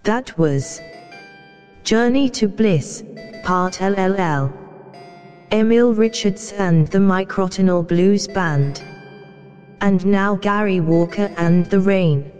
That was Journey to Bliss, Part LLL. Emil Richards and the Microtonal Blues Band. And now Gary Walker and the Rain.